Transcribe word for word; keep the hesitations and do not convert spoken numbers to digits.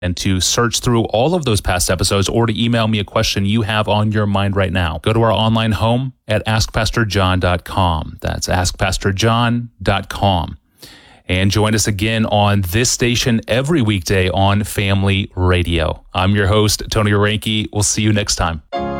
and to search through all of those past episodes or to email me a question you have on your mind right now. Go to our online home at ask pastor john dot com. That's ask pastor john dot com. And join us again on this station every weekday on Family Radio. I'm your host, Tony Reinke. We'll see you next time.